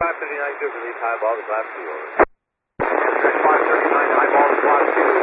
539 to release high ball to class 2, over. 539 high ball to class 2.